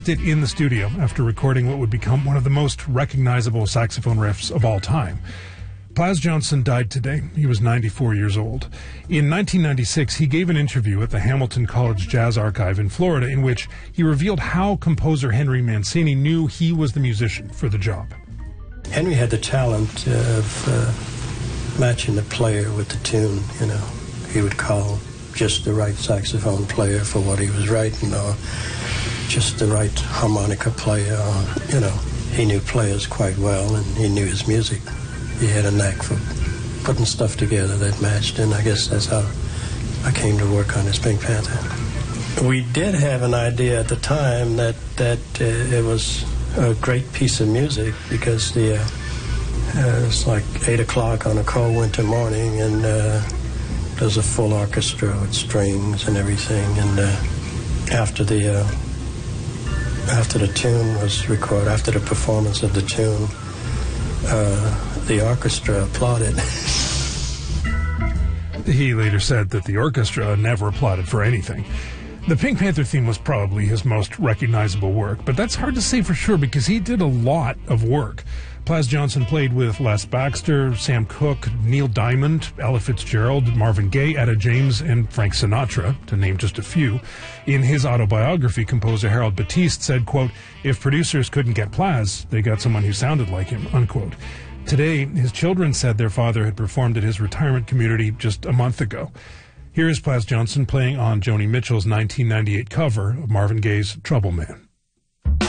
Did in the studio after recording what would become one of the most recognizable saxophone riffs of all time. Plas Johnson died today. He was 94 years old. In 1996, he gave an interview at the Hamilton College Jazz Archive in Florida in which he revealed how composer Henry Mancini knew he was the musician for the job. Henry had the talent of matching the player with the tune, you know. He would call just the right saxophone player for what he was writing, or just the right harmonica player, or, you know. He knew players quite well, and he knew his music. He had a knack for putting stuff together that matched, and I guess that's how I came to work on this Pink Panther. We did have an idea at the time that it was a great piece of music, because it's like 8 o'clock on a cold winter morning, and there's a full orchestra with strings and everything, and after the tune was recorded, after the performance of the tune, the orchestra applauded. He later said that the orchestra never applauded for anything. The Pink Panther theme was probably his most recognizable work, but that's hard to say for sure because he did a lot of work. Plas Johnson played with Les Baxter, Sam Cooke, Neil Diamond, Ella Fitzgerald, Marvin Gaye, Etta James, and Frank Sinatra, to name just a few. In his autobiography, composer Harold Batiste said, quote, "If producers couldn't get Plas, they got someone who sounded like him," unquote. Today, his children said their father had performed at his retirement community just a month ago. Here is Plas Johnson playing on Joni Mitchell's 1998 cover of Marvin Gaye's Trouble Man.